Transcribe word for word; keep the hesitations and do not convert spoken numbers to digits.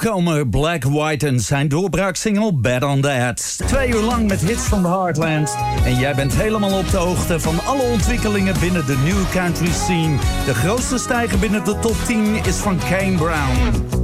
nieuwkomer Black White en zijn doorbraaksingle Bad on That. Twee uur lang met hits van de Heartland. En jij bent helemaal op de hoogte van alle ontwikkelingen binnen de new country scene. De grootste stijger binnen de top tien is van Kane Brown.